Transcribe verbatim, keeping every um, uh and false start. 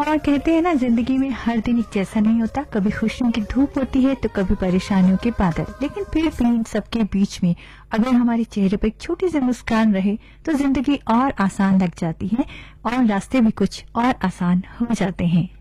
और कहते हैं ना, जिंदगी में हर दिन एक जैसा नहीं होता। कभी खुशियों की धूप होती है तो कभी परेशानियों के बादल, लेकिन फिर भी इन सबके बीच में अगर हमारे चेहरे पर एक छोटी सी मुस्कान रहे तो जिंदगी और आसान लग जाती है और रास्ते भी कुछ और आसान हो जाते हैं।